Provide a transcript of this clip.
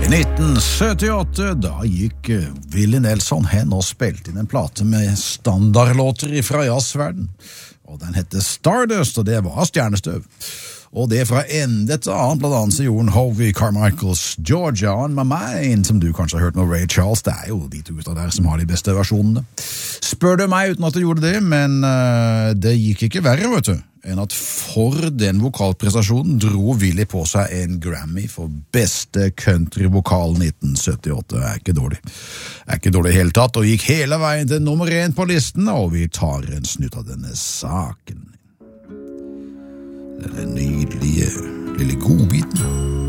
I 1978 da gikk Willie Nelson hen og spilte inn en plate med standardlåter fra jazzverden, og den hette Stardust, og det var stjernestøv. Og det fra ende til annen, blant annet så gjorde Hovey Carmichaels Georgia on My Mind, som du kanskje har hørt med Ray Charles. Det er jo de to gutta der som har de beste versjonene. Spør du meg uten at du gjorde det, men det gikk ikke verre, vet du, enn at for den vokalprestasjonen dro Willie på seg en Grammy for beste countryvokal 1978. Det er ikke dårlig. Det er ikke dårlig i hele tatt, og gikk hele veien til nummer 1 på listen, og vi tar en snutt av denne saken. Denne nydelige lille godbiten.